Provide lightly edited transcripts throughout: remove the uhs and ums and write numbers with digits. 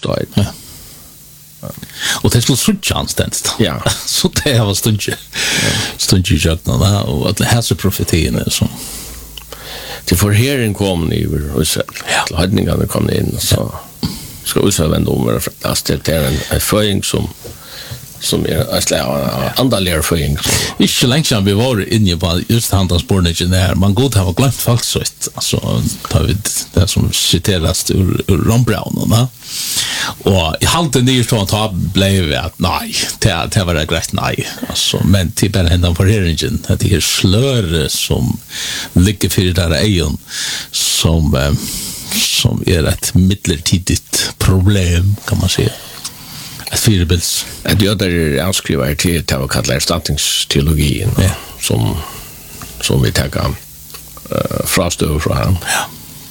bostad. Ja. Och det skulle switcha anständigt. Ja. Så det var stunde i köknen och att det här så profetierna som till förheringen kom i Israel. Ja. Hedningarna kom in så ska Israel vända om det är en föring som andaliga föring. Inte länge sedan vi var inne på just handelsbordet där man god har glömt falskt alltså tar vi det som citeras ur Ron Brown va. Och I halten det så att blev att nej det var det grejt nej alltså men till bara hända förheringen att det är slör som ligger för det där ejon som är ett midlertidigt problem kan man säga. Ett fyrbils. Det är där anskriver till vad kallar erstatningsteologin som vi tar frastöver från han. Ja.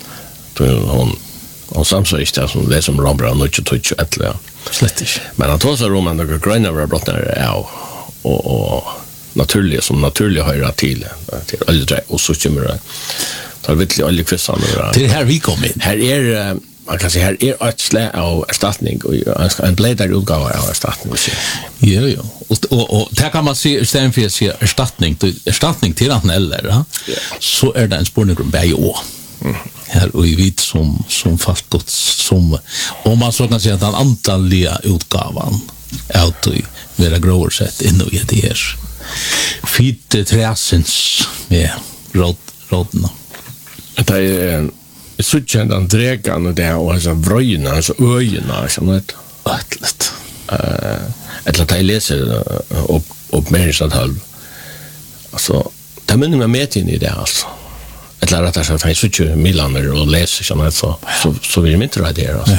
Då hon samsökt som det som Rombra och inte touch ettliga. Slett inte. Men han tar sig roman några gröna var brottnar och naturliga som naturliga höra till äldre och så kommer det. Så vill jag aldrig kvissa några. Det här vi kom in. Här är man kan säga här är ett slä av ersättning och en bläddare utgåva av ersättning. Ja. Och där kan man se istället för att se ersättning till han eller så är det en spårning bäj å. Här och I vid som fast som om man så kan säga att den antaliga utgåvan är mera grovare sett än i det här. Fitte träsens med rådna. Det är så kändan drägan och det och alltså vröjna alltså öjna som det attlet. Eller att jag läser upp människan halv. Alltså det minner mig med in I det alltså. Eller att jag så tjuter milaner och läser så vill jag inte radera alltså.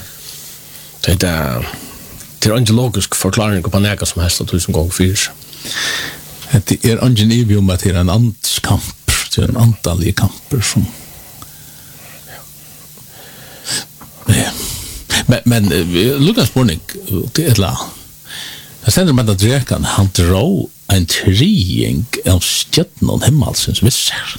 Ja. Det är inte logisk förklaring på näka som helst att 1000 gånger fyrs. Det är ingen evium att det är en antskamp, det är en antal kamper som Men Lukas Bornik det är la. Jag säger med att dräkan han drar en triing av stjärnan himmelsens visser.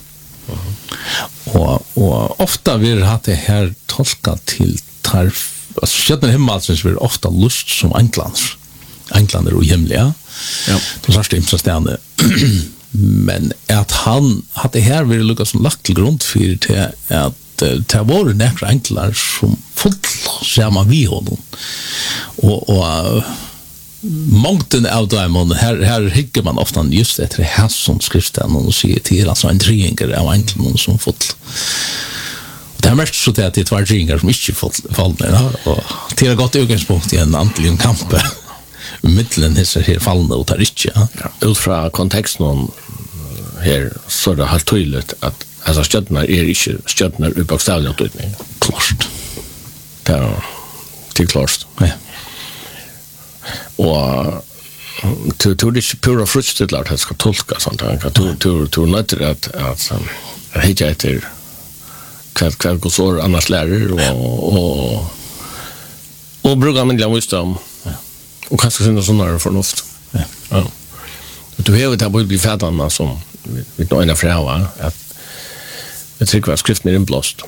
Och ofta vill ha det här tolkat till stjärnan himmelsens vill ofta lust som enklander och hemliga. Ja. De första imstående. Men att han hade här vill Lukas lagt till grund för det att det var några enklar som fullt samma vi honom och mångten av dem här hickar man ofta just efter det här som skriften och säger till alltså en triangel av enklar som fullt det är mest så att det är två trianglar som inte fallna och till gott utgångspunkt I en antingen kamp mittlen här fallna och tar inte utfra kontexten här så det har tydligt att alltså stjärnorna är inte stjärnor I bokstavlig betydning. Klart. Det är klart. Ja. Och det är inte pura frustrat att det ska tolka sånt här. Du nöter att hitta efter kväll går så annars lärare och brukar man glömma just om och kanske synda sådana förnuft. Ja. Du har det här på att bli fäderna som vi tar ena fråga att jag tycker att skriften är inblåst.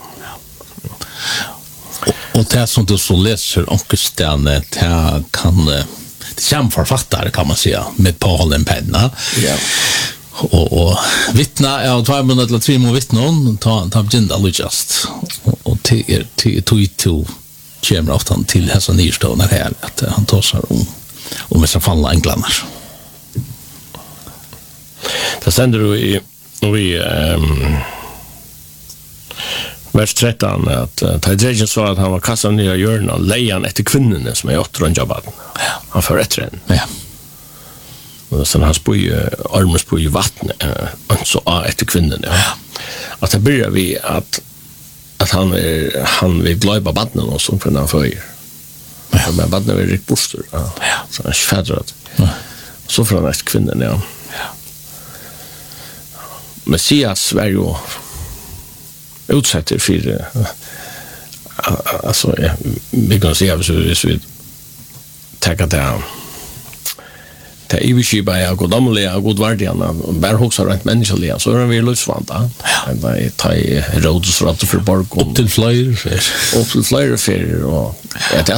Och det som du så läser Onkelsten det kan det är författare kan man säga med Paul en penna. Ja. Och vittna jag tar man att tre må vittna ta begynda just och till kommer ofta till dessa nyrstående här att han tar sig om dessa fallna änglarna. Det sänder du i vers 13 att Tadrejen sa att han var kassan nya hjörna lejan efter kvinnorna som är återrunjabad. Han får rätt ren. Ja. Och sen han armen spoj vatten så efter kvinnorna. Ja. Att det börjar vi att han vill glöba vattnen och som för han föjer. Ja. Men vattnen är riktigt bostor. Ja. Så han är fädrad. Ja. Så för han efter kvinnorna. Ja. Messias var ju utsätter för alltså vi kan säga så vi tar det det är ju bara jag god amliga god värdiga bara också rent mänskliga så är vi lusvanta det tar rods för att för borg upp till flyer för och